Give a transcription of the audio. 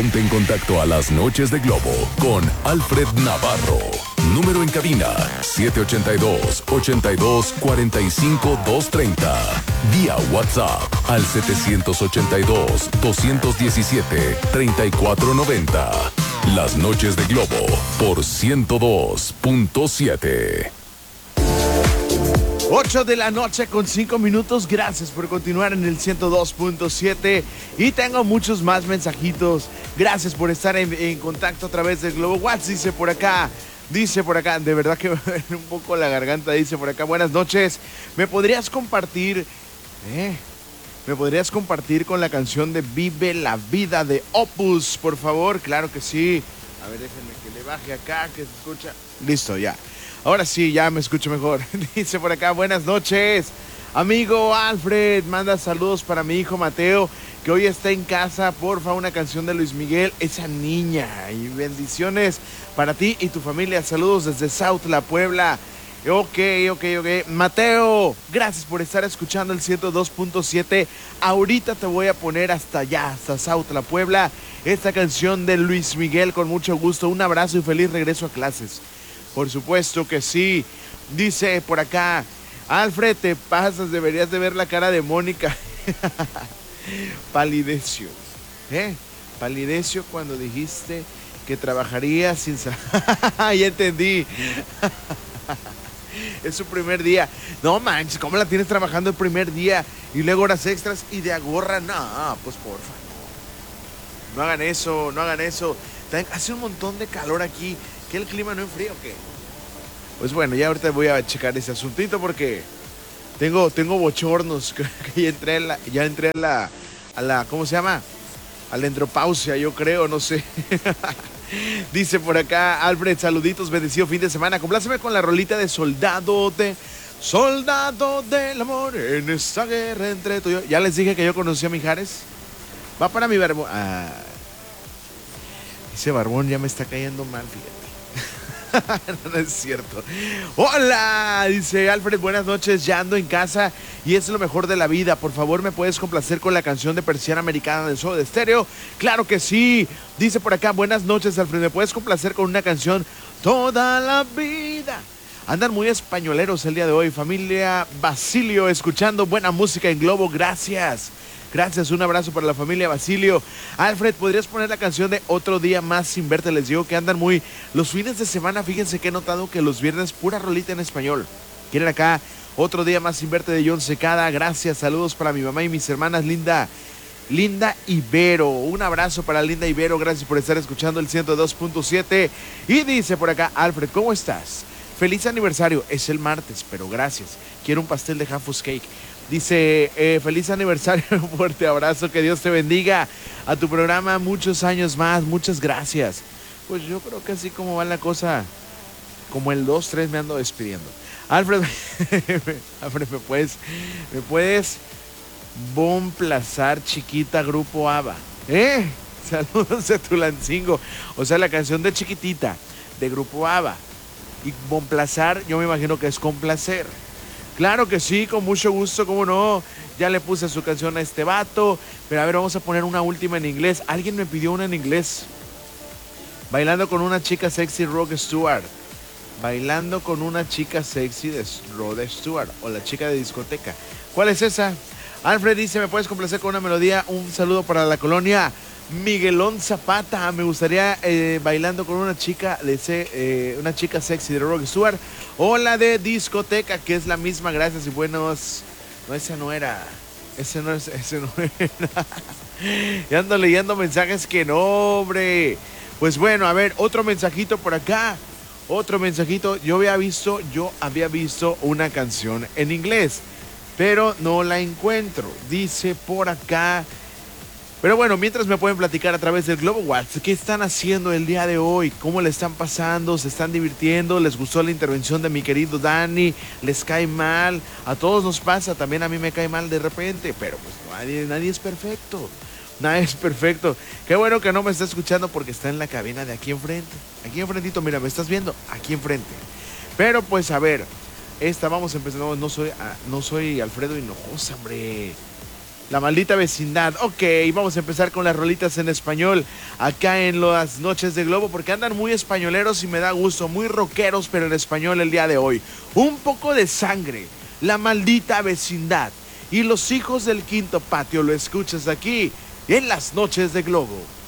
Ponte en contacto a las noches de Globo con Alfred Navarro. Número en cabina 782-82-45-230. Vía WhatsApp al 782-217-3490. Las noches de Globo por 102.7. 8 de la noche con 5 minutos. Gracias por continuar en el 102.7. Y tengo muchos más mensajitos. Gracias por estar en contacto a través del Globo. Watts dice por acá, de verdad que me duele un poco la garganta. Dice por acá, buenas noches. ¿Me podrías compartir con la canción de Vive la Vida de Opus, por favor? Claro que sí. A ver, déjenme que le baje acá, que se escucha. Listo, ya. Ahora sí, ya me escucho mejor. Dice por acá, buenas noches. Amigo Alfred, manda saludos para mi hijo Mateo, que hoy está en casa. Porfa, una canción de Luis Miguel, Esa Niña. Y bendiciones para ti y tu familia. Saludos desde Sautla, Puebla. Ok. Mateo, gracias por estar escuchando el 102.7. Ahorita te voy a poner hasta allá, hasta Sautla, Puebla, esta canción de Luis Miguel con mucho gusto. Un abrazo y feliz regreso a clases. Por supuesto que sí. Dice por acá, Alfred, te pasas, deberías de ver la cara de Mónica. Palidecio. Palidecio cuando dijiste que trabajaría sin... Ya entendí. Es su primer día. No manches, ¿cómo la tienes trabajando el primer día? Y luego horas extras y de agorra. No, pues porfa, no. No hagan eso. Hace un montón de calor aquí. ¿Que el clima no enfría o qué? Pues bueno, ya ahorita voy a checar ese asuntito porque tengo bochornos. Creo que ya entré a la ¿cómo se llama? A la entropausia, yo creo, no sé. Dice por acá, Alfred, saluditos, bendecido fin de semana. Compláceme con la rolita de Soldado del amor en esta guerra entre tú y yo. Ya les dije que yo conocí a Mijares. Va para mi barbón. Ese barbón ya me está cayendo mal, fíjate. No es cierto. Hola, dice Alfred, buenas noches, ya ando en casa y es lo mejor de la vida. Por favor, ¿me puedes complacer con la canción de Persiana Americana de Soda Stereo? Claro que sí. Dice por acá, buenas noches, Alfred, ¿me puedes complacer con una canción Toda la vida? Andan muy españoleros el día de hoy. Familia Basilio, escuchando buena música en Globo, gracias. Gracias, un abrazo para la familia Basilio. Alfred, ¿podrías poner la canción de Otro Día Más Sin Verte? Les digo que andan muy... Los fines de semana, fíjense que he notado que los viernes pura rolita en español. Quieren acá Otro Día Más Sin Verte de John Secada. Gracias, saludos para mi mamá y mis hermanas Linda Ibero. Un abrazo para Linda Ibero, gracias por estar escuchando el 102.7. Y dice por acá, Alfred, ¿cómo estás? Feliz aniversario, es el martes, pero gracias. Quiero un pastel de Hanfus Cake. Dice, feliz aniversario, un fuerte abrazo, que Dios te bendiga a tu programa muchos años más, muchas gracias. Pues yo creo que así como va la cosa, como el 2-3 me ando despidiendo. Alfred, Alfred, ¿me puedes bomplazar Chiquita Grupo ABBA? Saludos de Tulancingo. O sea, la canción de Chiquitita, de Grupo ABBA. Y bomplazar, yo me imagino que es complacer. Claro que sí, con mucho gusto, cómo no. Ya le puse su canción a este vato. Pero a ver, vamos a poner una última en inglés. Alguien me pidió una en inglés. Bailando con una chica sexy, Rod Stewart. Bailando con una chica sexy de Rod Stewart. O la chica de discoteca. ¿Cuál es esa? Alfred dice, ¿me puedes complacer con una melodía? Un saludo para la colonia Miguelón Zapata. Me gustaría bailando con una chica una chica sexy de Rod Stewart. O la de discoteca, que es la misma, gracias y buenos. No, ese no era. Ese no era. Ya ando leyendo mensajes que no, hombre. Pues bueno, a ver, otro mensajito por acá. Otro mensajito. Yo había visto una canción en inglés, pero no la encuentro. Dice por acá. Pero bueno, mientras me pueden platicar a través del Globo Watts, ¿qué están haciendo el día de hoy? ¿Cómo le están pasando? ¿Se están divirtiendo? ¿Les gustó la intervención de mi querido Dani? ¿Les cae mal? A todos nos pasa, también a mí me cae mal de repente, pero pues nadie es perfecto. Nadie es perfecto. Qué bueno que no me está escuchando porque está en la cabina de aquí enfrente. Aquí enfrentito, mira, ¿me estás viendo? Aquí enfrente. Pero pues a ver, vamos empezando. No soy Alfredo Hinojosa, hombre. La maldita vecindad. Ok, vamos a empezar con las rolitas en español acá en las noches de Globo, porque andan muy españoleros y me da gusto, muy rockeros, pero en español el día de hoy. Un poco de sangre, la maldita vecindad y los hijos del quinto patio, lo escuchas aquí en las noches de Globo.